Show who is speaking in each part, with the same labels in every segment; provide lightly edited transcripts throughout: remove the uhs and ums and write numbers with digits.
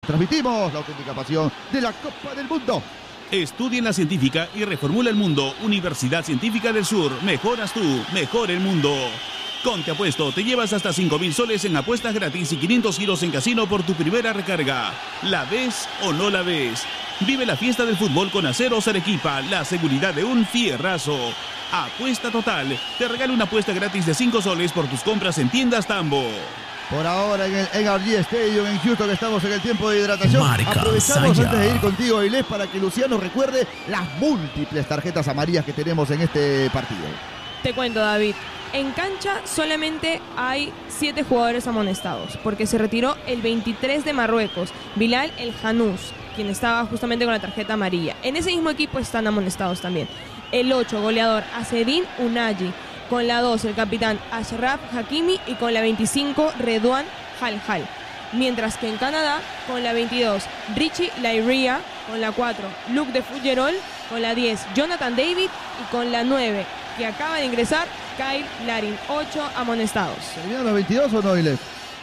Speaker 1: Transmitimos la auténtica pasión de la Copa del Mundo.
Speaker 2: Estudia en la científica y reformula el mundo. Universidad Científica del Sur. Mejoras tú, mejor el mundo. Con Te Apuesto te llevas hasta 5.000 soles en apuestas gratis y 500 giros en casino por tu primera recarga. ¿La ves o no la ves? Vive la fiesta del fútbol con Aceros Arequipa, la seguridad de un fierrazo. Apuesta Total te regala una apuesta gratis de 5 soles por tus compras en tiendas Tambo.
Speaker 1: Por ahora en el NRG Stadium en Houston, que estamos en el tiempo de hidratación.
Speaker 3: Marca,
Speaker 1: Aprovechamos
Speaker 3: Saya.
Speaker 1: antes de ir contigo, Avilés, para que Luciano recuerde las múltiples tarjetas amarillas que tenemos en este partido.
Speaker 4: Te cuento, David. En cancha solamente hay 7 jugadores amonestados, porque se retiró el 23 de Marruecos, Bilal El Hanous, quien estaba justamente con la tarjeta amarilla. En ese mismo equipo están amonestados también. El 8, goleador, Acedin Unaji. Con la 2, el capitán Ashraf Hakimi. Y con la 25, Redouane Halhal. Mientras que en Canadá, con la 22, Richie Lairia. Con la 4, Luc de Fougerolles. Con la 10, Jonathan David. Y con la 9, que acaba de ingresar, Kyle Larin. 8 amonestados.
Speaker 1: ¿Terminaron los 22 o no, Avilés?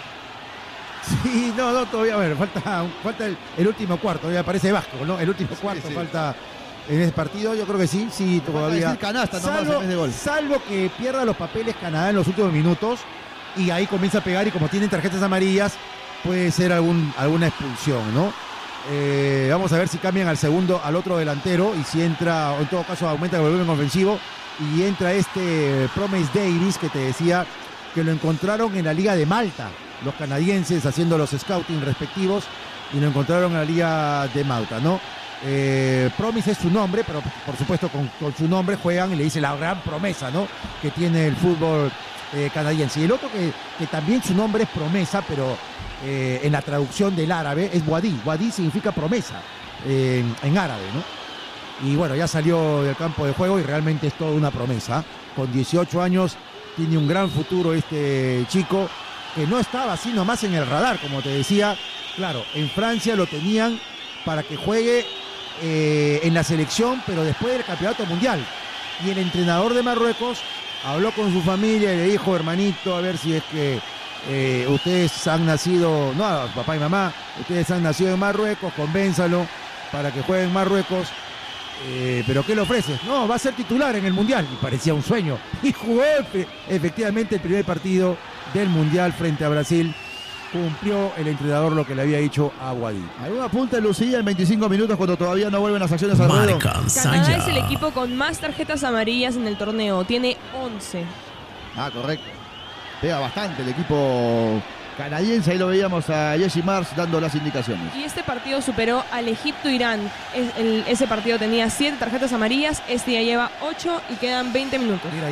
Speaker 5: Sí, no, todavía, a ver, falta el último cuarto, todavía parece Vasco, ¿no? El último cuarto
Speaker 1: sí.
Speaker 5: Falta en ese partido, yo creo que sí, todavía.
Speaker 1: Canasta nomás en vez de gol.
Speaker 5: Salvo que pierda los papeles Canadá en los últimos minutos y ahí comienza a pegar y como tienen tarjetas amarillas, puede ser alguna expulsión, ¿no? Vamos a ver si cambian al otro delantero y si entra, o en todo caso aumenta el volumen ofensivo y entra Promise Davis, que te decía que lo encontraron en la Liga de Malta, los canadienses haciendo los scouting respectivos y lo encontraron en la Liga de Malta, ¿no? Promise es su nombre, pero por supuesto con su nombre juegan y le dice la gran promesa, ¿no? Que tiene el fútbol canadiense. Y el otro que también su nombre es promesa, pero en la traducción del árabe es Wadi. Wadi significa promesa en árabe, ¿no? Y bueno, ya salió del campo de juego y realmente es toda una promesa. Con 18 años tiene un gran futuro este chico, que no estaba así nomás en el radar, como te decía. Claro, en Francia lo tenían para que juegue en la selección, pero después del campeonato mundial. Y el entrenador de Marruecos habló con su familia y le dijo: hermanito, a ver si es que ustedes han nacido, no, papá y mamá, ustedes han nacido en Marruecos, convénzalo para que juegue en Marruecos. ¿Pero qué le ofreces? No, va a ser titular en el mundial. Y parecía un sueño. Y jugó efectivamente el primer partido del mundial frente a Brasil. Cumplió el entrenador lo que le había dicho a Wadi.
Speaker 1: ¿Alguna punta de Lucía en 25 minutos cuando todavía no vuelven las acciones al ruedo?
Speaker 4: Canadá es el equipo con más tarjetas amarillas en el torneo. Tiene 11.
Speaker 1: Ah, correcto. Pega bastante el equipo canadiense. Ahí lo veíamos a Jesse Mars dando las indicaciones.
Speaker 4: Y este partido superó al Egipto-Irán. Ese partido tenía 7 tarjetas amarillas. Este ya lleva 8 y quedan 20 minutos.
Speaker 5: Mira,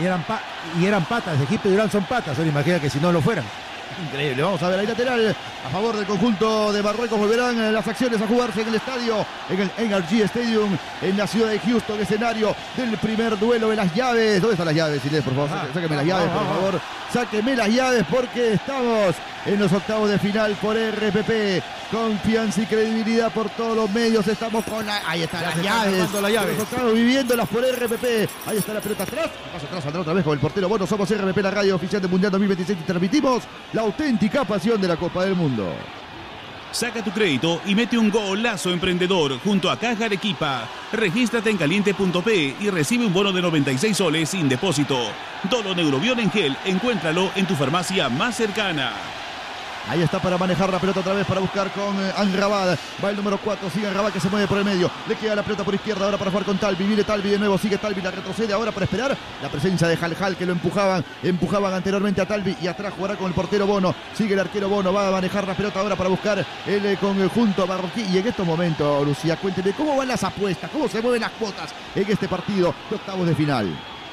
Speaker 5: y eran patas. Egipto y Irán son patas. Ahora imagina que si no lo fueran.
Speaker 1: Increíble, vamos a ver ahí lateral a favor del conjunto de Marruecos. Volverán las acciones a jugarse en el estadio, en el NRG Stadium, en la ciudad de Houston, escenario del primer duelo de las llaves. ¿Dónde están las llaves, Inés? Por favor, sáqueme las llaves, por favor. Sáqueme las llaves porque estamos en los octavos de final por RPP. Confianza y credibilidad por todos los medios. Estamos con ahí están las llaves. Estamos viviéndolas por RPP. Ahí está la pelota atrás. Paso atrás, saldrá otra vez con el portero Bono. Somos RPP, la radio oficial del Mundial 2026 y transmitimos la auténtica pasión de la Copa del Mundo.
Speaker 2: Saca tu crédito y mete un golazo emprendedor junto a Caja Arequipa. Regístrate en caliente.p y recibe un bono de 96 soles sin depósito. Dolo Neurobión en gel, encuéntralo en tu farmacia más cercana.
Speaker 1: Ahí está para manejar la pelota otra vez para buscar con Amrabat. Va el número 4, sigue Amrabat que se mueve por el medio. Le queda la pelota por izquierda ahora para jugar con Talvi. Viene Talvi de nuevo, sigue Talvi, la retrocede ahora para esperar la presencia de Halhal que lo empujaban anteriormente a Talvi y atrás jugará con el portero Bono. Sigue el arquero Bono, va a manejar la pelota ahora para buscar el conjunto marroquí. Y en estos momentos, Lucía, cuénteme cómo van las apuestas, cómo se mueven las cuotas en este partido de octavos de final.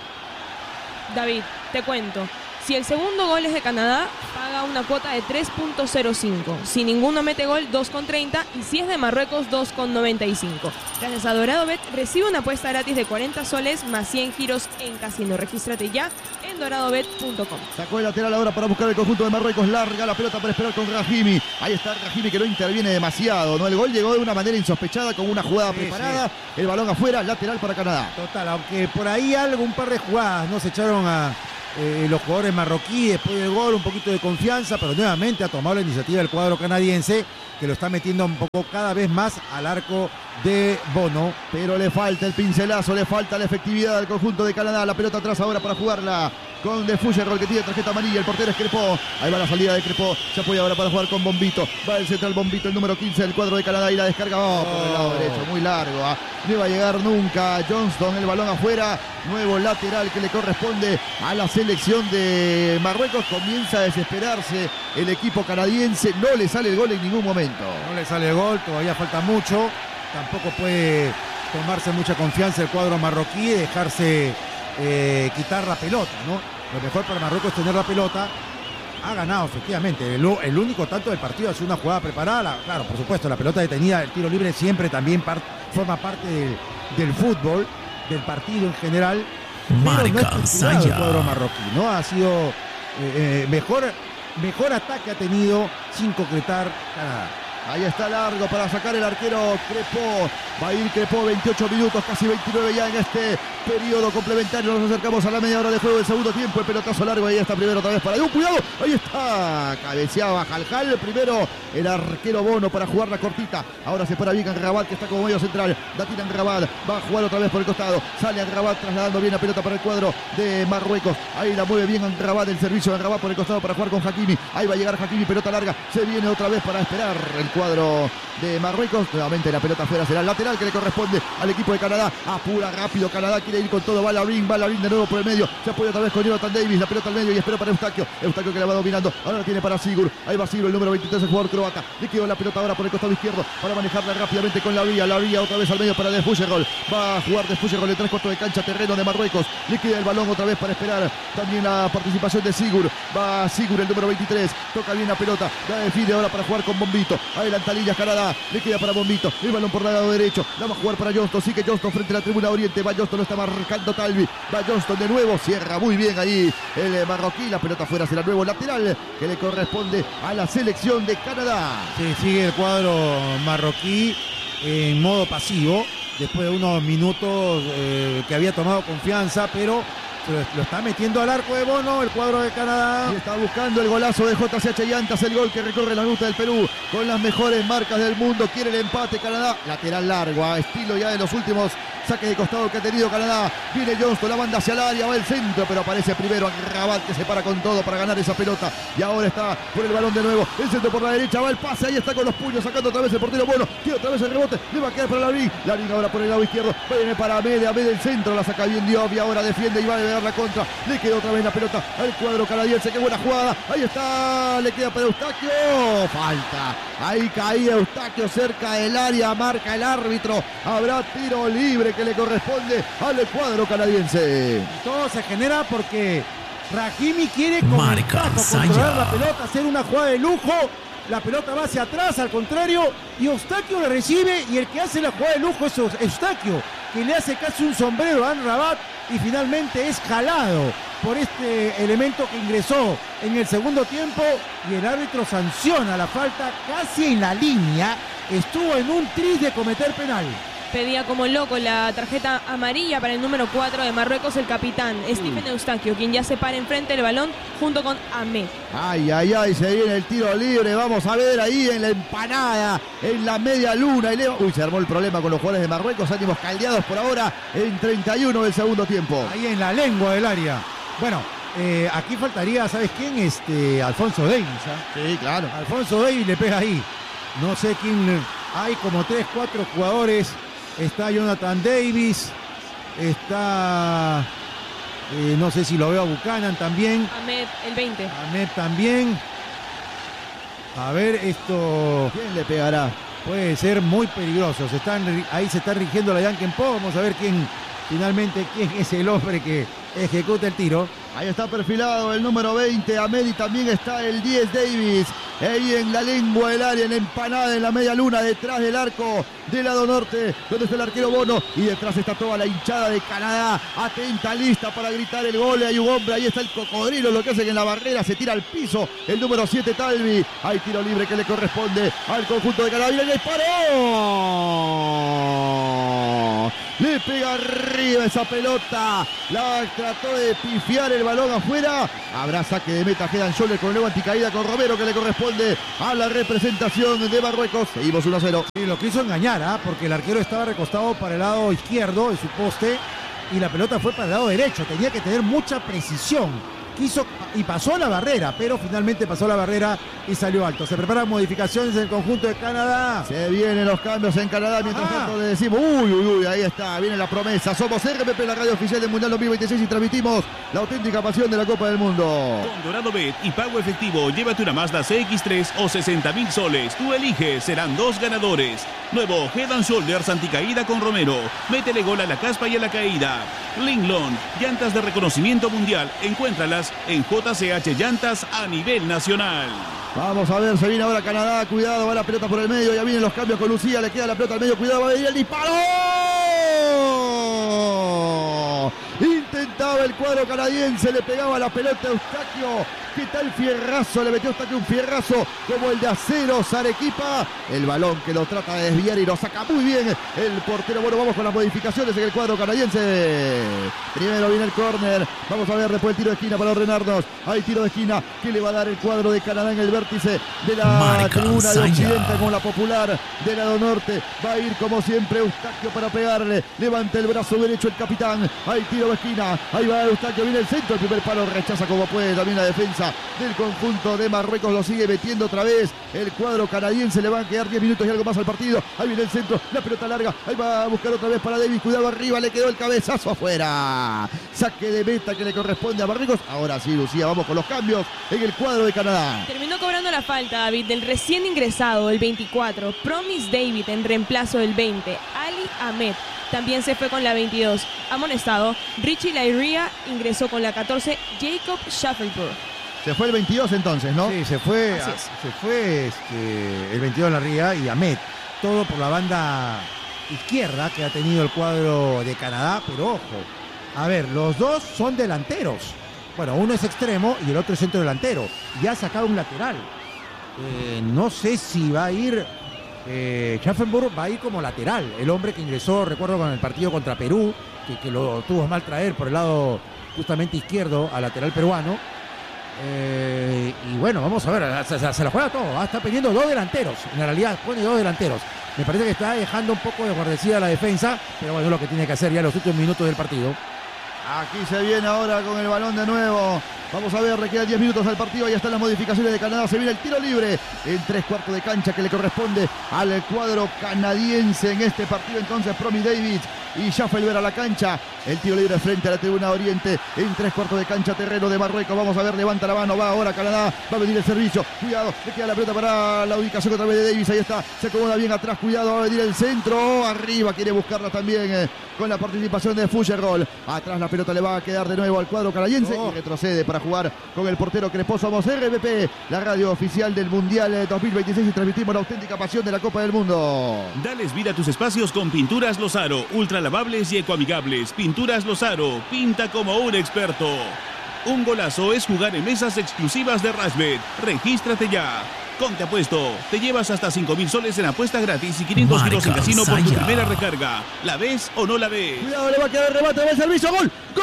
Speaker 4: David, te cuento. Si el segundo gol es de Canadá, paga una cuota de 3.05. Si ninguno mete gol, 2.30. Y si es de Marruecos, 2.95. Gracias a Dorado Bet, recibe una apuesta gratis de 40 soles más 100 giros en casino. Regístrate ya en doradobet.com.
Speaker 1: Sacó el lateral ahora para buscar el conjunto de Marruecos. Larga la pelota para esperar con Rahimi. Ahí está Rahimi que no interviene demasiado, ¿no? El gol llegó de una manera insospechada con una jugada preparada. Sí. El balón afuera, lateral para Canadá.
Speaker 5: Total, aunque por ahí un par de jugadas no se echaron a los jugadores marroquíes después del gol, un poquito de confianza, pero nuevamente ha tomado la iniciativa el cuadro canadiense, que lo está metiendo un poco cada vez más al arco de Bono.
Speaker 1: Pero le falta el pincelazo, le falta la efectividad al conjunto de Canadá. La pelota atrás ahora para jugarla con De Fuggerol, que tiene tarjeta amarilla. El portero es Crepó. Ahí va la salida de Crepó. Se apoya ahora para jugar con Bombito. Va el central Bombito, el número 15 del cuadro de Canadá. Y la descarga por el lado derecho, muy largo. No iba a llegar nunca Johnston. El balón afuera. Nuevo lateral que le corresponde a la selección de Marruecos. Comienza a desesperarse el equipo canadiense. No le sale el gol en ningún momento.
Speaker 5: No le sale el gol, todavía falta mucho. Tampoco puede tomarse mucha confianza el cuadro marroquí y dejarse quitar la pelota, ¿no? Lo mejor para Marruecos es tener la pelota. Ha ganado efectivamente. El único tanto del partido ha sido una jugada preparada. Claro, por supuesto, la pelota detenida, el tiro libre siempre también forma parte del fútbol, del partido en general.
Speaker 3: Marca
Speaker 5: el cuadro marroquí, ¿no? Ha sido mejor ataque ha tenido sin concretar Canadá.
Speaker 1: Ahí está largo para sacar el arquero Crepó. Va a ir Crepó, 28 minutos, casi 29 ya en este periodo complementario. Nos acercamos a la media hora de juego del segundo tiempo. El pelotazo largo, ahí está primero otra vez para cuidado, ahí está. Cabeceaba Jaljal. Primero el arquero Bono para jugar la cortita. Ahora se para bien Amrabat, que está como medio central. Da tira Amrabat, va a jugar otra vez por el costado. Sale Amrabat trasladando bien la pelota para el cuadro de Marruecos. Ahí la mueve bien Amrabat, el servicio de Amrabat por el costado para jugar con Hakimi. Ahí va a llegar Hakimi, pelota larga. Se viene otra vez para esperar el cuadro de Marruecos. Nuevamente la pelota afuera, será el lateral que le corresponde al equipo de Canadá. Apura rápido Canadá, quiere ir con todo. Va Larín de nuevo por el medio. Se apoya otra vez con Jonathan Davis. La pelota al medio y espera para Eustaquio. Eustaquio que la va dominando. Ahora la tiene para Sigur. Ahí va Sigur, el número 23, el jugador croata. Le quedó la pelota ahora por el costado izquierdo para manejarla rápidamente con Laría. Laría otra vez al medio para De Fuggerol. Va a jugar De Fuggerol en 3/4 de cancha, terreno de Marruecos. Le queda el balón otra vez para esperar también la participación de Sigur. Va Sigur, el número 23. Toca bien la pelota. La define ahora para jugar con Bombito. Adelanta líneas Canadá. Le queda para Bombito. El balón por el lado derecho. La va a jugar para Johnston. Sí que Johnston frente a la tribuna oriente. Va Johnston, lo está marcando Talvi. Va Johnston de nuevo. Cierra muy bien ahí el marroquí. La pelota afuera será nuevo lateral que le corresponde a la selección de Canadá.
Speaker 5: Sí, sigue el cuadro marroquí en modo pasivo. Después de unos minutos que había tomado confianza, pero lo está metiendo al arco de Bono, el cuadro de Canadá.
Speaker 1: Y está buscando el golazo de JCH Llantas, el gol que recorre la ruta del Perú con las mejores marcas del mundo. Quiere el empate Canadá. Lateral largo, a estilo ya de los últimos saques de costado que ha tenido Canadá. Viene Johnston, la banda hacia el área, va el centro, pero aparece primero Amrabat, que se para con todo para ganar esa pelota. Y ahora está por el balón de nuevo. El centro por la derecha, va el pase, ahí está con los puños, sacando otra vez el portero Bono. Tiene otra vez el rebote, le va a quedar para Larín. Larín ahora por el lado izquierdo, viene para Media el centro, la saca bien Diop y ahora defiende y va a dar la contra. Le queda otra vez la pelota al cuadro canadiense, qué buena jugada. Ahí está, le queda para Eustaquio. Falta, ahí caía Eustaquio cerca del área, marca el árbitro. Habrá tiro libre que le corresponde al cuadro canadiense.
Speaker 5: Todo se genera porque Hakimi quiere controlar la pelota, hacer una jugada de lujo. La pelota va hacia atrás, al contrario, y Eustaquio la recibe, y el que hace la jugada de lujo es Eustaquio, que le hace casi un sombrero a Amrabat y finalmente es jalado por este elemento que ingresó en el segundo tiempo, y el árbitro sanciona la falta casi en la línea. Estuvo en un tris de cometer penal.
Speaker 4: Pedía como loco la tarjeta amarilla para el número 4 de Marruecos, el capitán Stephen Eustaquio, quien ya se para enfrente del balón junto con Ahmed.
Speaker 1: Ay, ay, ay, se viene el tiro libre. Vamos a ver ahí en la empanada, en la media luna. Uy, se armó el problema con los jugadores de Marruecos. Ánimos caldeados por ahora en 31 del segundo tiempo.
Speaker 5: Ahí en la lengua del área. Bueno, aquí faltaría, ¿sabes quién? Alfonso Davis.
Speaker 1: Sí, claro.
Speaker 5: Alfonso Davis le pega ahí. No sé quién. Hay como 3, 4 jugadores. Está Jonathan Davis, está, no sé si lo veo a Buchanan también.
Speaker 4: Ahmed, el 20.
Speaker 5: Ahmed también. A ver, esto...
Speaker 1: ¿Quién le pegará?
Speaker 5: Puede ser muy peligroso. Ahí se está rigiendo la Yankenpo. Vamos a ver quién es el hombre que ejecuta el tiro.
Speaker 1: Ahí está perfilado el número 20, Ahmed, y también está el 10, Davis. Ahí en la lengua del área, en la empanada, en la media luna, detrás del arco del lado norte, donde está el arquero Bono. Y detrás está toda la hinchada de Canadá, atenta, lista para gritar el gol. Hay un hombre, ahí está el cocodrilo, lo que hace que en la barrera se tira al piso. El número 7, Talvi. Hay tiro libre que le corresponde al conjunto de Canadá. ¡Y el disparo! le pega arriba esa pelota, la trató de pifiar el balón afuera. Habrá saque de meta, Head and Shoulder con el nuevo anticaída con Romero, que le corresponde a la representación de Marruecos. Seguimos 1-0.
Speaker 5: Y lo quiso engañar, porque el arquero estaba recostado para el lado izquierdo de su poste y la pelota fue para el lado derecho. Tenía que tener mucha precisión. Quiso y pasó la barrera, pero finalmente pasó la barrera y salió alto. Se preparan modificaciones en el conjunto de Canadá.
Speaker 1: Se vienen los cambios en Canadá. Mientras tanto le decimos, uy, ahí está, viene la promesa. Somos RPP, la radio oficial del Mundial 2026, y transmitimos la auténtica pasión de la Copa del Mundo.
Speaker 2: Con Dorado Bet y pago efectivo, llévate una Mazda CX-3 o 60.000 soles. Tú eliges, serán 2 ganadores. Nuevo Head and Shoulders anticaída con Romero. Métele gol a la caspa y a la caída. Linglong, llantas de reconocimiento mundial. Encuéntralas en JCH Llantas a nivel nacional.
Speaker 1: Vamos a ver, se viene ahora Canadá. Cuidado, va la pelota por el medio. Ya vienen los cambios con Lucía. Le queda la pelota al medio. Cuidado, va a venir el disparo. Intentaba el cuadro canadiense, le pegaba la pelota a Eustaquio. ¿Qué tal fierrazo? Le metió Eustaquio un fierrazo como el de Aceros Arequipa. El balón que lo trata de desviar y lo saca muy bien el portero. Bueno, vamos con las modificaciones en el cuadro canadiense. Primero viene el córner. Vamos a ver después el tiro de esquina para ordenarnos. Hay tiro de esquina que le va a dar el cuadro de Canadá en el vértice de la tribuna de Occidente con la popular del lado norte. Va a ir como siempre Eustaquio para pegarle. Levanta el brazo derecho el capitán. Hay tiro de esquina. Ahí va Eustaquio. Viene el centro. El primer palo rechaza como puede también la defensa del conjunto de Marruecos. Lo sigue metiendo otra vez el cuadro canadiense. Le van a quedar 10 minutos y algo más al partido. Ahí viene el centro, la pelota larga. Ahí va a buscar otra vez para Davis. Cuidado arriba, le quedó el cabezazo afuera. Saque de meta que le corresponde a Marruecos. Ahora sí, Lucía, vamos con los cambios en el cuadro de Canadá.
Speaker 4: Terminó cobrando la falta, David, del recién ingresado, el 24, Promise David, en reemplazo del 20, Ali Ahmed. También se fue con la 22. Amonestado, Richie Lairia ingresó con la 14, Jacob Schaffelburg.
Speaker 1: Se fue el 22 entonces, ¿no?
Speaker 5: Sí, se fue el 22 la Ría y Ahmed. Todo por la banda izquierda que ha tenido el cuadro de Canadá, pero ojo. A ver, los dos son delanteros. Bueno, uno es extremo y el otro es centro delantero. Ya ha sacado un lateral. No sé si va a ir... Schaffelburg va a ir como lateral. El hombre que ingresó, recuerdo, con el partido contra Perú, que lo tuvo mal traer por el lado justamente izquierdo al lateral peruano. Y bueno, vamos a ver, se la juega todo. Está pidiendo 2 delanteros. En realidad pone 2 delanteros. Me parece que está dejando un poco de guardería la defensa, pero bueno, es lo que tiene que hacer ya en los últimos minutos del partido.
Speaker 1: Aquí se viene ahora con el balón de nuevo. Vamos a ver, le quedan 10 minutos al partido. Ahí están las modificaciones de Canadá. Se viene el tiro libre en 3/4 de cancha que le corresponde al cuadro canadiense en este partido. Entonces, Promise David y Schaffelburg a la cancha. El tiro libre frente a la tribuna oriente en 3/4 de cancha, terreno de Marruecos. Vamos a ver, levanta la mano, va ahora Canadá. Va a venir el servicio. Cuidado, le queda la pelota para la ubicación otra vez de Davis. Ahí está, se acomoda bien atrás. Cuidado, va a venir el centro. Arriba quiere buscarla también con la participación de Fuggerol. Atrás la pelota le va a quedar de nuevo al cuadro canadiense y retrocede para jugar con el portero Crespo. Somos RPP, la radio oficial del Mundial 2026, y transmitimos la auténtica pasión de la Copa del Mundo.
Speaker 2: Dales vida a tus espacios con Pinturas Lozaro, ultra lavables y ecoamigables. Pinturas Lozaro, pinta como un experto. Un golazo es jugar en mesas exclusivas de Rashbet. Regístrate ya. Con Te Apuesto, te llevas hasta 5.000 soles en apuestas gratis y 500 kilos en casino por tu primera recarga. ¿La ves o no la ves?
Speaker 1: Cuidado, le va a quedar el remate, va el servicio, ¡gol! ¡Gol!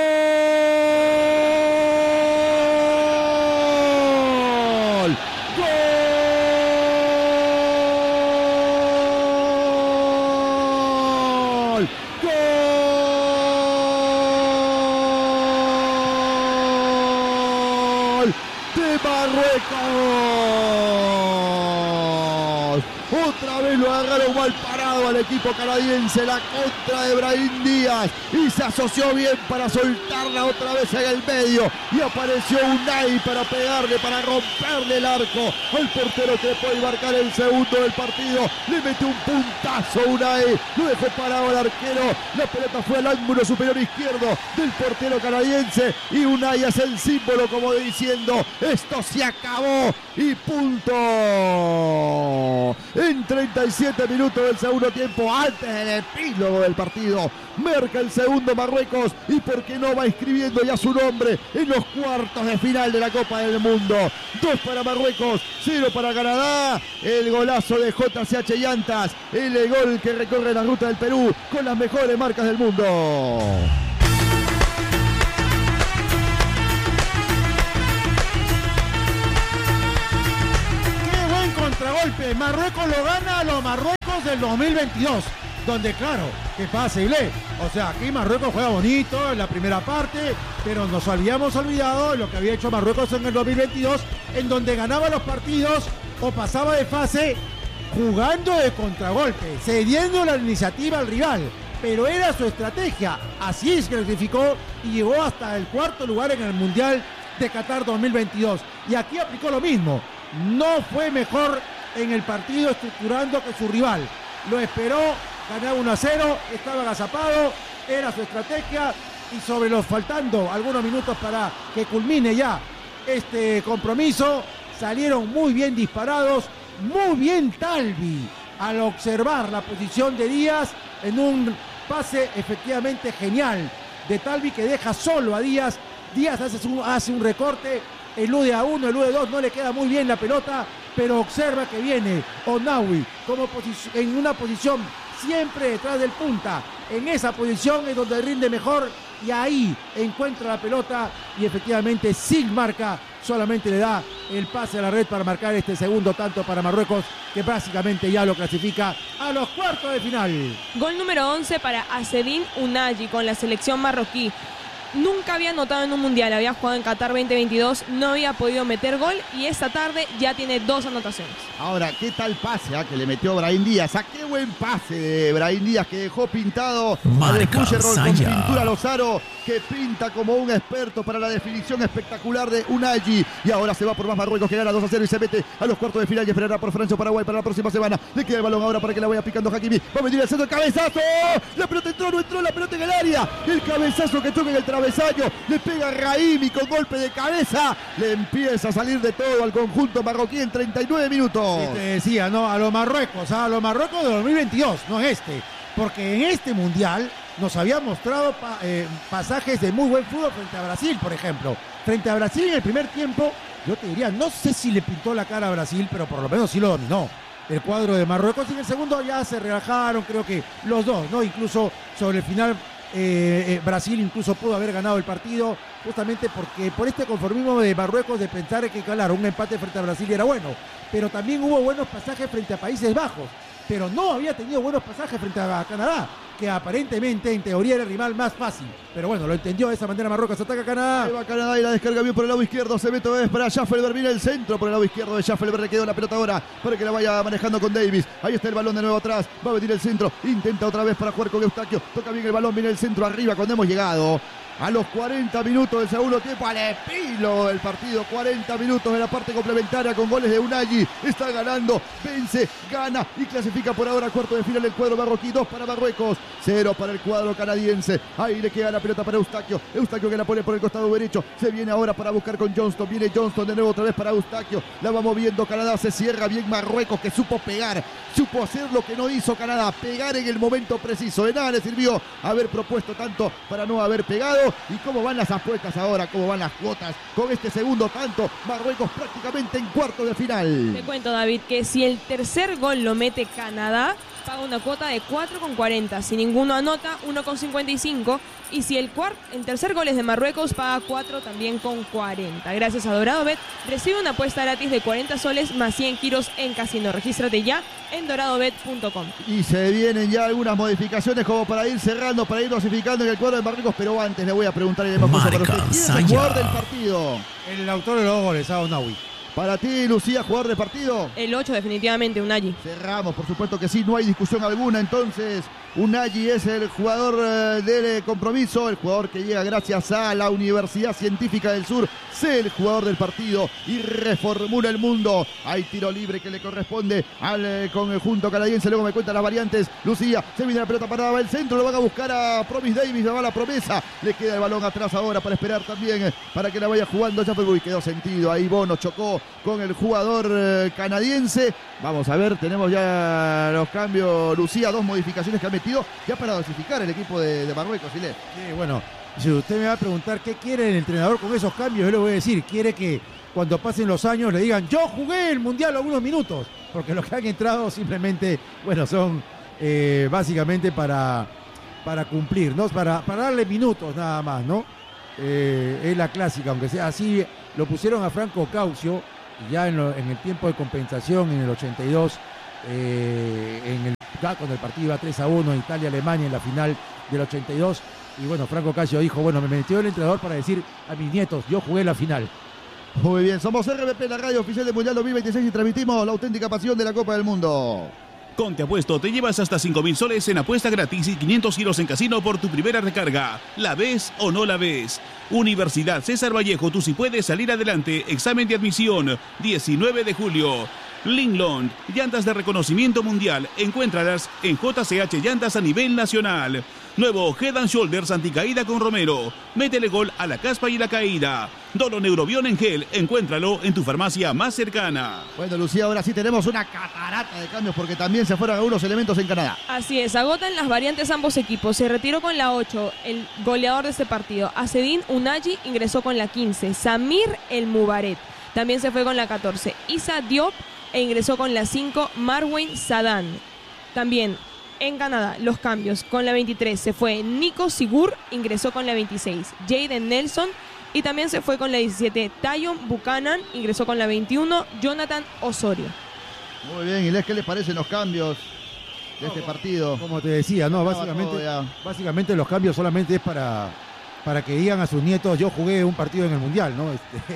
Speaker 1: Marruecos. Otra vez lo agarraron mal parado al equipo canadiense, la contra de Brahim Díaz, y se asoció bien para soltarla otra vez en el medio, y apareció Unai para pegarle, para romperle el arco al portero que puede marcar el segundo del partido. Le metió un puntazo Unai, lo dejó parado al arquero, la pelota fue al ángulo superior izquierdo del portero canadiense, y Unai hace el símbolo como diciendo: esto se acabó y punto. En 37 17 minutos del segundo tiempo, antes del epílogo del partido. Marca el segundo Marruecos y por qué no va escribiendo ya su nombre en los cuartos de final de la Copa del Mundo. 2 para Marruecos, 0 para Canadá. El golazo de JCH Llantas, el gol que recorre la ruta del Perú con las mejores marcas del mundo.
Speaker 5: Contragolpe, Marruecos lo gana a los Marruecos del 2022, donde claro, que pase y lee. O sea, aquí Marruecos juega bonito en la primera parte, pero nos habíamos olvidado de lo que había hecho Marruecos en el 2022, en donde ganaba los partidos o pasaba de fase jugando de contragolpe, cediendo la iniciativa al rival. Pero era su estrategia, así es que clasificó y llegó hasta el cuarto lugar en el Mundial de Qatar 2022. Y aquí aplicó lo mismo. No fue mejor en el partido estructurando que su rival. Lo esperó, ganaba 1-0, estaba agazapado, era su estrategia y sobre los faltando algunos minutos para que culmine ya este compromiso, salieron muy bien disparados, muy bien Talvi al observar la posición de Díaz en un pase efectivamente genial de Talvi que deja solo a Díaz. Díaz hace un recorte, elude a uno, elude dos, no le queda muy bien la pelota, pero observa que viene Onawi en una posición siempre detrás del punta. En esa posición es donde rinde mejor y ahí encuentra la pelota y efectivamente sin marca solamente le da el pase a la red para marcar este segundo tanto para Marruecos, que básicamente ya lo clasifica a los cuartos de final.
Speaker 4: Gol número 11 para Azzedine Ounahi con la selección marroquí. Nunca había anotado en un mundial, había jugado en Qatar 2022, no había podido meter gol y esta tarde ya tiene 2 anotaciones.
Speaker 1: Ahora, ¿qué tal pase que le metió Brahim Díaz? Qué buen pase de Brahim Díaz que dejó pintado
Speaker 3: Marca
Speaker 1: con
Speaker 3: Saya.
Speaker 1: pintura Lozaro, que pinta como un experto para la definición espectacular de Ounahi. Y ahora se va por más Marruecos, que gana 2-0 y se mete a los cuartos de final y esperará por Francia o Paraguay para la próxima semana. Le queda el balón ahora para que la vaya picando Hakimi. Va a venir el centro, el cabezazo. La pelota entró, no entró, la pelota en el área. El cabezazo que toca en el travesaño. Le pega Raimi con golpe de cabeza. Le empieza a salir de todo al conjunto marroquí en 39 minutos.
Speaker 5: Te decía, ¿no? A los Marruecos de 2022, no este. Porque en este mundial nos había mostrado pasajes de muy buen fútbol frente a Brasil, por ejemplo. Frente a Brasil en el primer tiempo, yo te diría, no sé si le pintó la cara a Brasil, pero por lo menos sí lo dominó el cuadro de Marruecos. Y en el segundo ya se relajaron, creo que los dos, ¿no? Incluso sobre el final Brasil incluso pudo haber ganado el partido, justamente porque por este conformismo de Marruecos de pensar que, claro, un empate frente a Brasil era bueno, pero también hubo buenos pasajes frente a Países Bajos, pero no había tenido buenos pasajes frente a Canadá, que aparentemente en teoría era el rival más fácil, pero bueno, lo entendió de esa manera Marruecos. Ataca a Canadá.
Speaker 1: Ahí va Canadá y la descarga bien por el lado izquierdo. Se mete para Schaffelberg, viene el centro por el lado izquierdo de Schaffelberg. Le quedó la pelota ahora para que la vaya manejando con Davis. Ahí está el balón de nuevo atrás. Va a venir el centro. Intenta otra vez para jugar con Eustaquio. Toca bien el balón, viene el centro arriba cuando hemos llegado a los 40 minutos del segundo tiempo, al epílogo del partido. 40 minutos de la parte complementaria con goles de Ounahi. Está ganando, vence, gana y clasifica por ahora a cuarto de final el cuadro marroquí. 2 para Marruecos, 0 para el cuadro canadiense. Ahí le queda la pelota para Eustaquio. Eustaquio que la pone por el costado derecho. Se viene ahora para buscar con Johnston. Viene Johnston de nuevo otra vez para Eustaquio. La va moviendo Canadá. Se cierra bien Marruecos, que supo pegar. Supo hacer lo que no hizo Canadá. Pegar en el momento preciso. De nada le sirvió haber propuesto tanto para no haber pegado. ¿Y cómo van las apuestas ahora? ¿Cómo van las cuotas? Con este segundo tanto, Marruecos prácticamente en cuarto de final.
Speaker 4: Te cuento, David, que si el tercer gol lo mete Canadá, paga una cuota de 4,40. Si ninguno anota, 1,55. Y si el tercer gol es de Marruecos, paga 4 también con 40. Gracias a DoradoBet, recibe una apuesta gratis de 40 soles más 100 giros en casino. Regístrate ya en doradobet.com.
Speaker 1: Y se vienen ya algunas modificaciones como para ir cerrando, para ir dosificando en el cuadro de Marruecos. Pero antes le voy a preguntar y le vamos a para usted, ¿quién es el jugador del partido?
Speaker 5: El autor de los goles, Ounahi.
Speaker 1: Para ti, Lucía, jugador del partido.
Speaker 4: El 8 definitivamente, Ounahi.
Speaker 1: Cerramos, por supuesto que sí, no hay discusión alguna. Entonces, Ounahi es el jugador del compromiso, el jugador que llega gracias a la Universidad Científica del Sur. Sé el jugador del partido y reformula el mundo. Hay tiro libre que le corresponde al conjunto canadiense. Luego me cuentan las variantes. Lucía, se viene la pelota parada, el centro, lo van a buscar a Promise Davis, va a la promesa. Le queda el balón atrás ahora para esperar también, para que la vaya jugando. Ya fue, quedó sentido ahí, Bono chocó con el jugador canadiense. Vamos a ver, tenemos ya los cambios, Lucía, 2 modificaciones que ha metido ya para dosificar el equipo de Marruecos. ¿Sí?
Speaker 5: Sí, bueno, si usted me va a preguntar qué quiere el entrenador con esos cambios, yo le voy a decir, quiere que cuando pasen los años le digan, yo jugué el Mundial algunos minutos, porque los que han entrado simplemente, bueno, son básicamente para cumplir, ¿no? Para darle minutos nada más, ¿no? Es la clásica, aunque sea así, lo pusieron a Franco Caucio, ya en el tiempo de compensación, en el 82, cuando el partido iba 3-1 en Italia-Alemania en la final del 82, y bueno, Franco Caucio dijo, bueno, me metió el entrenador para decir a mis nietos, yo jugué la final.
Speaker 1: Muy bien, somos RBP, la radio oficial del Mundial 2026 y transmitimos la auténtica pasión de la Copa del Mundo.
Speaker 2: Con Te Apuesto te llevas hasta 5.000 soles en apuesta gratis y 500 giros en casino por tu primera recarga. ¿La ves o no la ves? Universidad César Vallejo, tú sí puedes salir adelante. Examen de admisión, 19 de julio. Linglong, llantas de reconocimiento mundial. Encuéntralas en JCH Llantas a nivel nacional. Nuevo Head and Shoulders anticaída con Romero. Métele gol a la caspa y la caída. Dolo Neurobión en gel. Encuéntralo en tu farmacia más cercana.
Speaker 1: Bueno, Lucía, ahora sí tenemos una catarata de cambios porque también se fueron algunos elementos en Canadá.
Speaker 4: Así es, agotan las variantes ambos equipos. Se retiró con la 8 el goleador de este partido. Acedín Unaji ingresó con la 15. Samir El Mubaret también se fue con la 14. Issa Diop ingresó con la 5. Marwan Sadan. También en Canadá, los cambios. Con la 23 se fue Nico Sigur, ingresó con la 26. Jaden Nelson y también se fue con la 17. Tyon Buchanan, ingresó con la 21. Jonathan Osorio.
Speaker 1: Muy bien, ¿y qué les parecen los cambios de este partido?
Speaker 5: Como te decía, no, básicamente los cambios solamente es para que digan a sus nietos, yo jugué un partido en el Mundial, ¿no?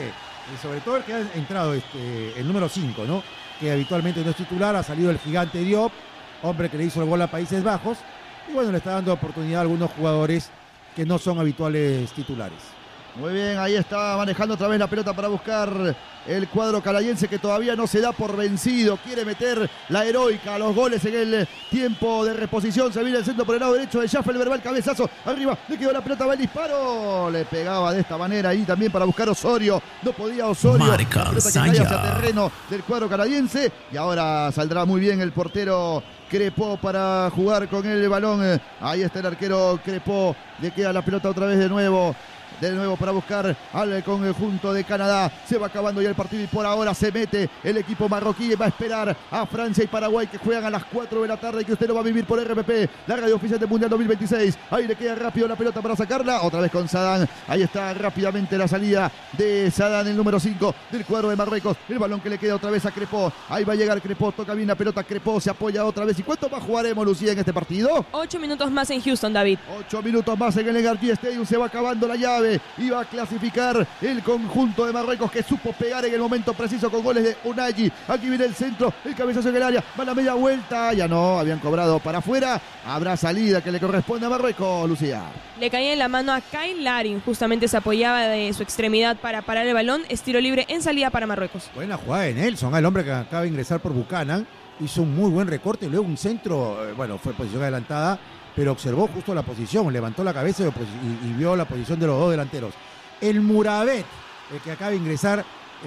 Speaker 5: Y sobre todo el que ha entrado, el número 5, ¿no? Que habitualmente no es titular, ha salido el gigante Diop, hombre que le hizo el gol a Países Bajos, y bueno, le está dando oportunidad a algunos jugadores que no son habituales titulares.
Speaker 1: Muy bien, ahí está manejando otra vez la pelota para buscar el cuadro canadiense que todavía no se da por vencido. Quiere meter la heroica a los goles en el tiempo de reposición. Se viene el centro por el lado derecho de Schaffelberg, va el cabezazo. Arriba, le quedó la pelota, va el disparo. Le pegaba de esta manera ahí también para buscar Osorio. No podía Osorio.
Speaker 3: Marca,
Speaker 1: la pelota que caía hacia terreno del cuadro canadiense. Y ahora saldrá muy bien el portero Crepó para jugar con el balón. Ahí está el arquero Crepó. Le queda la pelota otra vez de nuevo para buscar al conjunto de Canadá. Se va acabando ya el partido y por ahora se mete el equipo marroquí. Va a esperar a Francia y Paraguay que juegan a las 4 de la tarde, que usted lo va a vivir por RPP, la radio oficial del Mundial 2026. Ahí le queda rápido la pelota para sacarla. Otra vez con Sadan. Ahí está rápidamente la salida de Sadan, el número 5 del cuadro de Marruecos. El balón que le queda otra vez a Crepó. Ahí va a llegar Crepó. Toca bien la pelota. Crepó se apoya otra vez. ¿Y cuánto más jugaremos, Lucía, en este partido?
Speaker 4: 8 minutos más en Houston, David.
Speaker 1: 8 minutos más en el Energy Stadium. Se va acabando la llave. Iba a clasificar el conjunto de Marruecos, que supo pegar en el momento preciso con goles de Unaji. Aquí viene el centro, el cabezazo en el área, va la media vuelta, ya no, habían cobrado para afuera. Habrá salida que le corresponde a Marruecos, Lucía.
Speaker 4: Le caía en la mano a Kyle Larin, justamente se apoyaba de su extremidad para parar el balón. Estiro libre en salida para Marruecos.
Speaker 5: Buena jugada de Nelson, el hombre que acaba de ingresar por Buchanan, hizo un muy buen recorte y luego un centro, bueno, fue posición adelantada, pero observó justo la posición, levantó la cabeza y vio la posición de los dos delanteros. El Murabet, el que acaba de ingresar,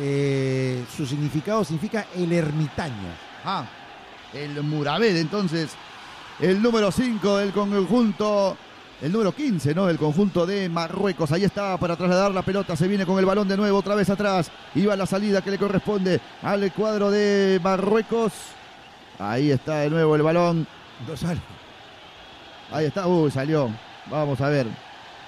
Speaker 5: su significado significa el ermitaño.
Speaker 1: Ah, el Murabet, entonces, el número 5 del conjunto, el número 15, ¿no? Del conjunto de Marruecos. Ahí está para trasladar la pelota, se viene con el balón de nuevo, otra vez atrás. Iba la salida que le corresponde al cuadro de Marruecos. Ahí está de nuevo el balón.
Speaker 5: No sale.
Speaker 1: Ahí está, salió. Vamos a ver.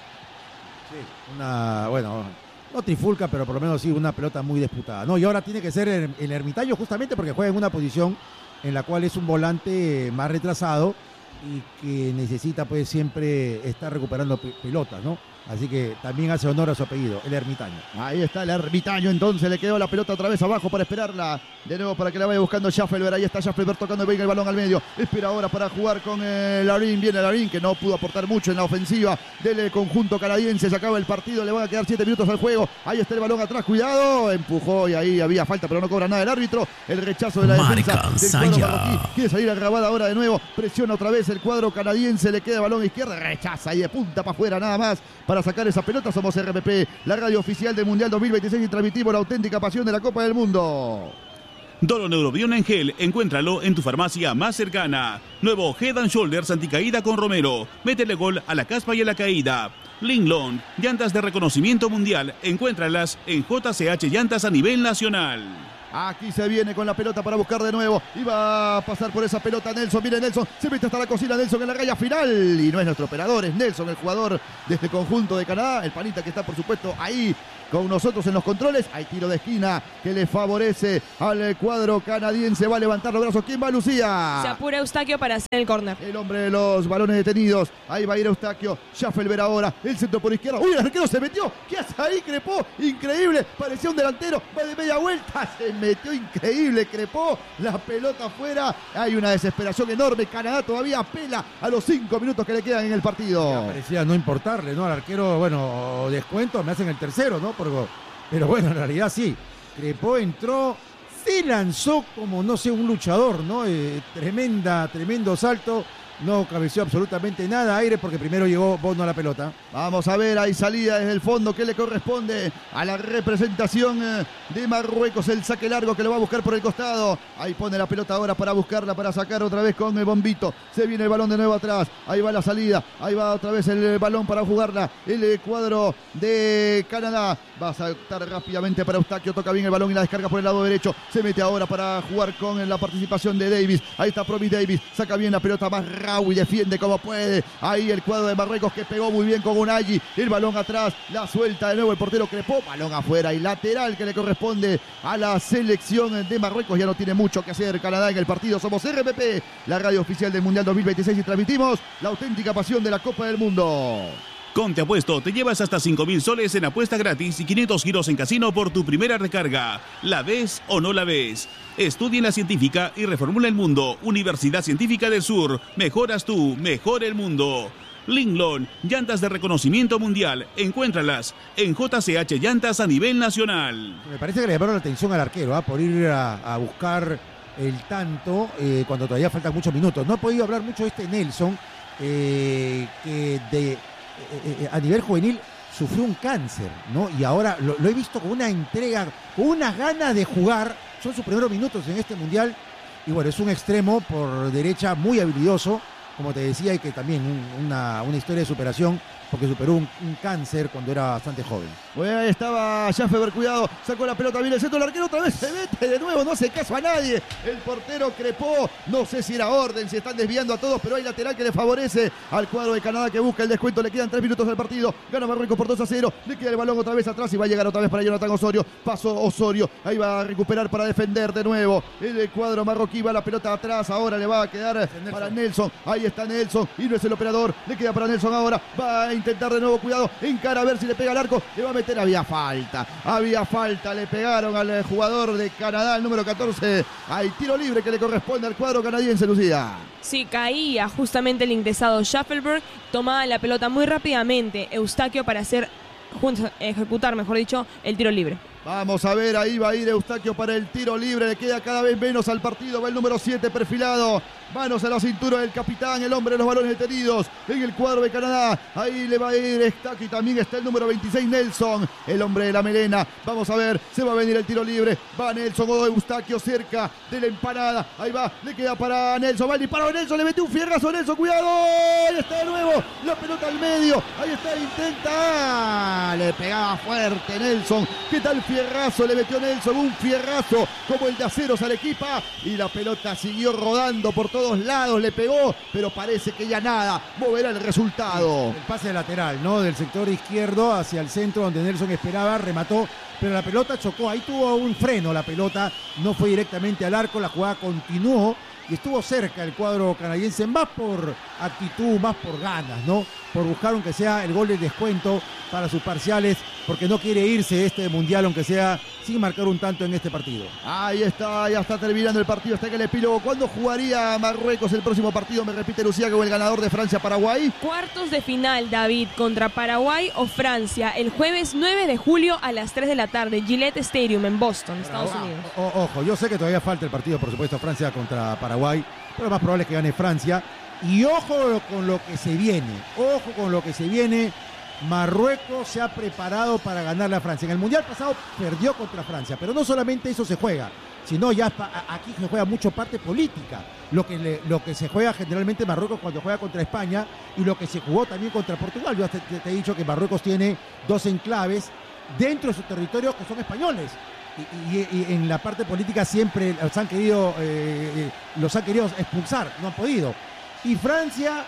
Speaker 5: Sí, bueno, no trifulca, pero por lo menos sí una pelota muy disputada, ¿no? Y ahora tiene que ser el ermitaño justamente porque juega en una posición en la cual es un volante más retrasado y que necesita pues siempre estar recuperando pelotas, ¿no? Así que también hace honor a su apellido, el ermitaño.
Speaker 1: Ahí está el ermitaño, entonces le quedó la pelota otra vez abajo para esperarla. De nuevo para que la vaya buscando Schaffelberg. Ahí está Schaffelberg tocando bien el balón al medio. Espera ahora para jugar con Larin. Viene Larin, que no pudo aportar mucho en la ofensiva del conjunto canadiense. Se acaba el partido, le van a quedar 7 minutos al juego. Ahí está el balón atrás, cuidado. Empujó y ahí había falta, pero no cobra nada el árbitro. El rechazo de la defensa del cuadro marroquí. Quiere salir a Rabada ahora de nuevo. Presiona otra vez el cuadro canadiense. Le queda el balón izquierdo. Rechaza y de punta para afuera nada más. Para para sacar esa pelota. Somos RPP, la radio oficial del Mundial 2026 y transmitimos la auténtica pasión de la Copa del Mundo.
Speaker 2: Dolo Neurobion en gel, encuéntralo en tu farmacia más cercana. Nuevo Head and Shoulders anticaída con Romero. Métele gol a la caspa y a la caída. Linglong, llantas de reconocimiento mundial. Encuéntralas en JCH Llantas a nivel nacional.
Speaker 1: Aquí se viene con la pelota para buscar de nuevo. Y va a pasar por esa pelota Nelson. Mire Nelson, se mete hasta la cocina Nelson en la raya final. Y no es nuestro operador, es Nelson, el jugador de este conjunto de Canadá. El panita que está, por supuesto, ahí con nosotros en los controles. Hay tiro de esquina que le favorece al cuadro canadiense. Va a levantar los brazos. ¿Quién va, Lucía?
Speaker 4: Se apura Eustaquio para hacer el córner.
Speaker 1: El hombre de los balones detenidos. Ahí va a ir Eustaquio. Schaffelberg ahora. El centro por izquierda. ¡Uy, el arquero se metió! ¿Qué hace ahí, Crepó? Increíble. Parecía un delantero. Va de media vuelta. Se metió increíble, Crepó. La pelota afuera. Hay una desesperación enorme. Canadá todavía apela a los 5 minutos que le quedan en el partido.
Speaker 5: Ya parecía no importarle, ¿no? Al arquero, bueno, descuento, me hacen el tercero, ¿no? Pero bueno, en realidad sí. Crepó entró, se lanzó como, no sé, un luchador, ¿no? Tremendo salto. No cabeció absolutamente nada aire porque primero llegó Bono a la pelota.
Speaker 1: Vamos a ver, hay salida desde el fondo que le corresponde a la representación de Marruecos. El saque largo que lo va a buscar por el costado. Ahí pone la pelota ahora para buscarla, para sacar otra vez con el bombito. Se viene el balón de nuevo atrás. Ahí va la salida. Ahí va otra vez el balón para jugarla. El cuadro de Canadá va a saltar rápidamente para Eustaquio. Toca bien el balón y la descarga por el lado derecho. Se mete ahora para jugar con la participación de Davis. Ahí está Provis Davis. Saca bien la pelota más y defiende como puede. Ahí el cuadro de Marruecos que pegó muy bien con Unai. El balón atrás, la suelta de nuevo el portero Crepó. Balón afuera y lateral que le corresponde a la selección de Marruecos. Ya no tiene mucho que hacer Canadá en el partido. Somos RPP, la radio oficial del Mundial 2026 y transmitimos la auténtica pasión de la Copa del Mundo.
Speaker 2: Con Te Apuesto te llevas hasta 5.000 soles en apuesta gratis y 500 giros en casino por tu primera recarga. ¿La ves o no la ves? Estudia en la científica y reformula el mundo. Universidad Científica del Sur. Mejoras tú, mejora el mundo. Linglong, llantas de reconocimiento mundial. Encuéntralas en JCH Llantas a nivel nacional.
Speaker 5: Me parece que le llamaron la atención al arquero, por ir a buscar el tanto cuando todavía faltan muchos minutos. No he podido hablar mucho de este Nelson, que a nivel juvenil sufrió un cáncer, ¿no? Y ahora lo he visto con una entrega, con unas ganas de jugar. Son sus primeros minutos en este mundial. Y bueno, es un extremo por derecha muy habilidoso, como te decía, y que también una historia de superación, porque superó un cáncer cuando era bastante joven.
Speaker 1: Bueno, ahí estaba Schaffelberg, cuidado, sacó la pelota, viene el centro del arquero, otra vez se mete de nuevo, no hace caso a nadie. El portero Crepó, no sé si era orden, si están desviando a todos, pero hay lateral que le favorece al cuadro de Canadá que busca el descuento. Le quedan 3 minutos del partido, gana Marruecos por 2-0, le queda el balón otra vez atrás y va a llegar otra vez para Jonathan Osorio. Pasó Osorio, ahí va a recuperar para defender de nuevo. El cuadro marroquí va la pelota atrás, ahora le va a quedar para Nelson. Ahí está Nelson y no es el operador, le queda para Nelson ahora, va a intentar de nuevo, cuidado, encara a ver si le pega al arco, le va a meter, había falta, le pegaron al jugador de Canadá, el número 14, hay tiro libre que le corresponde al cuadro canadiense, Lucía.
Speaker 4: Sí, caía justamente el ingresado Schaffelberg, tomaba la pelota muy rápidamente Eustaquio para ejecutar, mejor dicho, el tiro libre.
Speaker 1: Vamos a ver, ahí va a ir Eustaquio para el tiro libre, le queda cada vez menos al partido, va el número 7 perfilado, manos a la cintura del capitán, el hombre de los balones detenidos en el cuadro de Canadá, ahí le va a ir Eustaquio y también está el número 26 Nelson, el hombre de la melena. Vamos a ver, se va a venir el tiro libre, va Nelson o Eustaquio cerca de la empanada, ahí va, le queda para Nelson, va el disparo Nelson, le metió un fierrazo Nelson, cuidado, ahí está de nuevo, la pelota al medio, ahí está, intenta, le pegaba fuerte Nelson, ¿qué tal fierrazo le metió Nelson? Un fierrazo como el de Aceros al equipo y la pelota siguió rodando por todos lados, le pegó, pero parece que ya nada moverá el resultado.
Speaker 5: El pase lateral, ¿no? Del sector izquierdo hacia el centro donde Nelson esperaba, remató, pero la pelota chocó, ahí tuvo un freno la pelota, no fue directamente al arco, la jugada continuó y estuvo cerca el cuadro canadiense, más por actitud, más por ganas, ¿no? Por buscar aunque sea el gol de descuento para sus parciales, porque no quiere irse este mundial, aunque sea sin marcar un tanto en este partido.
Speaker 1: Ahí está, ya está terminando el partido, está en el epílogo. ¿Cuándo jugaría Marruecos el próximo partido? Me repite Lucía, con el ganador de Francia-Paraguay.
Speaker 4: Cuartos de final, David, contra Paraguay o Francia, el jueves 9 de julio a las 3 de la tarde, Gillette Stadium en Boston, Estados Unidos.
Speaker 5: Ojo, yo sé que todavía falta el partido, por supuesto, Francia contra Paraguay, pero lo más probable es que gane Francia. Y ojo con lo que se viene, Marruecos se ha preparado para ganarle a Francia. En el Mundial pasado perdió contra Francia, pero no solamente eso se juega, sino ya aquí se juega mucho parte política. Lo que se juega generalmente Marruecos cuando juega contra España y lo que se jugó también contra Portugal. Yo te he dicho que Marruecos tiene 2 enclaves dentro de su territorio que son españoles. Y en la parte política siempre los han querido expulsar, no han podido. Y Francia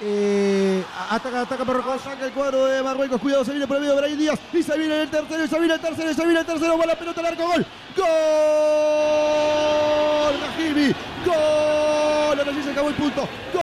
Speaker 5: ataca Marruecos.
Speaker 1: Saca el cuadro de Marruecos, cuidado, se viene por el medio Brahim Díaz y se viene el tercero, se viene el tercero, va la pelota al arco, gol. ¡Gol! Brahimi, gol. Ahora sí se acabó el punto. ¡Gol!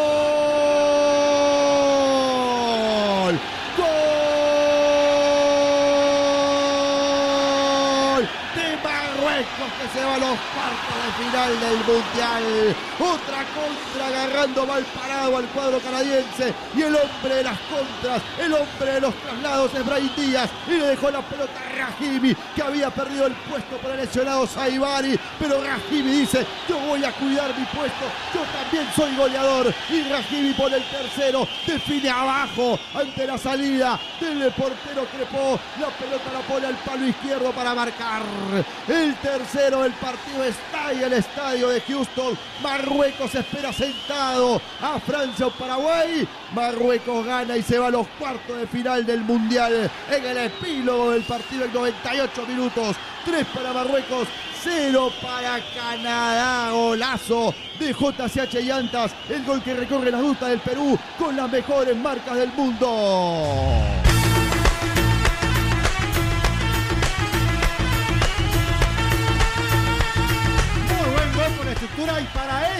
Speaker 1: Que se va a los cuartos de final del Mundial. Otra contra agarrando mal parado al cuadro canadiense. Y el hombre de las contras, el hombre de los traslados es Brahim Díaz. Y le dejó la pelota a Brahimi, que había perdido el puesto por el lesionado Saibari. Pero Brahimi dice: yo voy a cuidar mi puesto, yo también soy goleador. Y Brahimi pone el tercero, define abajo ante la salida del portero Crepó. La pelota la pone al palo izquierdo para marcar el tercero del partido. Está en el estadio de Houston. Marruecos espera sentado a Francia o Paraguay. Marruecos gana y se va a los cuartos de final del Mundial. En el epílogo del partido en 98 minutos. 3 para Marruecos, 0 para Canadá. Golazo de JCH Llantas. El gol que recorre las rutas del Perú con las mejores marcas del mundo.
Speaker 5: Estructura, y para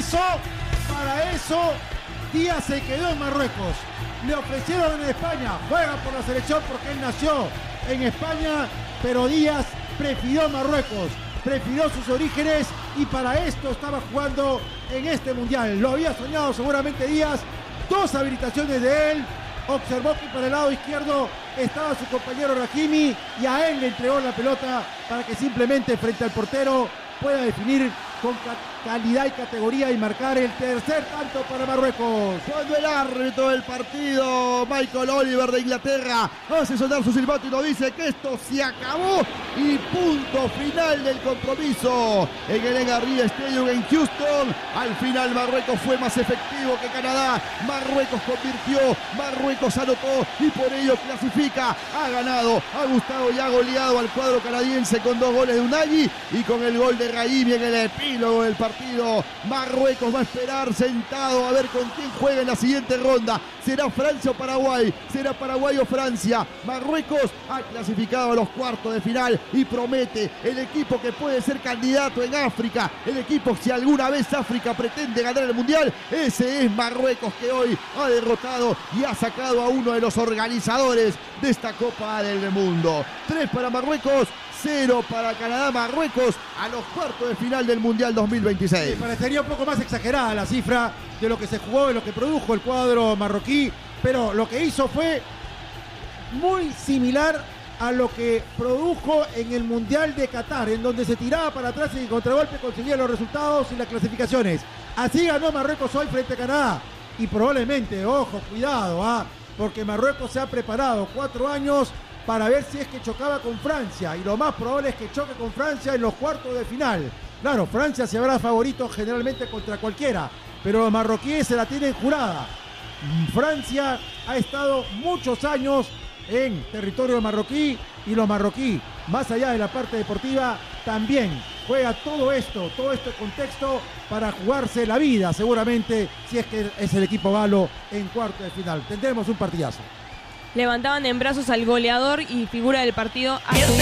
Speaker 5: eso Díaz se quedó en Marruecos. Le ofrecieron en España, juega por la selección porque él nació en España, pero Díaz prefirió Marruecos, prefirió sus orígenes y para esto estaba jugando en este Mundial. Lo había soñado seguramente Díaz. 2 habilitaciones de él. Observó que para el lado izquierdo estaba su compañero Brahimi y a él le entregó la pelota para que simplemente frente al portero pueda definir con calidad y categoría y marcar el tercer tanto para Marruecos.
Speaker 1: Cuando el árbitro del partido, Michael Oliver de Inglaterra, hace sonar su silbato y nos dice que esto se acabó y punto final del compromiso en el NRG Stadium en Houston. Al final Marruecos fue más efectivo que Canadá. Marruecos convirtió, Marruecos anotó y por ello clasifica. Ha ganado, ha gustado y ha goleado al cuadro canadiense con 2 goles de Unai y con el gol de Brahimi en el epílogo del partido. Marruecos va a esperar sentado a ver con quién juega en la siguiente ronda. ¿Será Francia o Paraguay? ¿Será Paraguay o Francia? Marruecos ha clasificado a los cuartos de final y promete el equipo que puede ser candidato en África. El equipo, si alguna vez África pretende ganar el Mundial, ese es Marruecos, que hoy ha derrotado y ha sacado a uno de los organizadores de esta Copa del Mundo. 3 para Marruecos, 0 para Canadá. Marruecos a los cuartos de final del Mundial 2026.
Speaker 5: Sí, parecería un poco más exagerada la cifra de lo que se jugó, de lo que produjo el cuadro marroquí, pero lo que hizo fue muy similar a lo que produjo en el Mundial de Qatar, en donde se tiraba para atrás y en contragolpe conseguía los resultados y las clasificaciones. Así ganó Marruecos hoy frente a Canadá. Y probablemente, ojo, cuidado, porque Marruecos se ha preparado 4 años para ver si es que chocaba con Francia, y lo más probable es que choque con Francia en los cuartos de final. Claro, Francia se verá favorito generalmente contra cualquiera, pero los marroquíes se la tienen jurada. Francia ha estado muchos años en territorio marroquí y los marroquí, más allá de la parte deportiva, también juega todo esto contexto para jugarse la vida, seguramente, si es que es el equipo galo en cuartos de final. Tendremos un partidazo.
Speaker 4: Levantaban en brazos al goleador y figura del partido a